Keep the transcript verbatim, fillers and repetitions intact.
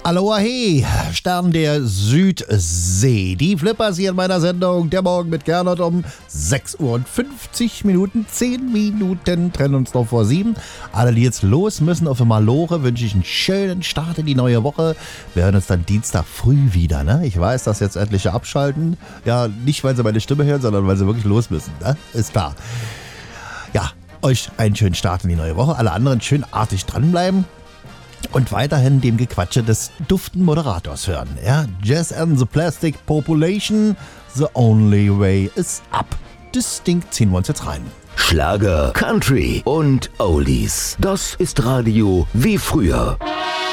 Aloha hey, Stern der Südsee. Die Flippers hier in meiner Sendung. Der Morgen mit Gernot um sechs Uhr und fünfzig Minuten. zehn Minuten trennen uns noch vor sieben. Alle, die jetzt los müssen auf Malore, wünsche ich einen schönen Start in die neue Woche. Wir hören uns dann Dienstag früh wieder. Ne? Ich weiß, dass jetzt etliche abschalten. Ja, nicht, weil sie meine Stimme hören, sondern weil sie wirklich los müssen. Ne? Ist klar. Ja, euch einen schönen Start in die neue Woche. Alle anderen schön artig dranbleiben. Und weiterhin dem Gequatsche des duften Moderators hören. Ja? Jazz and the Plastic Population, the only way is up. Das Ding ziehen wir uns jetzt rein. Schlager, Country und Oldies. Das ist Radio wie früher.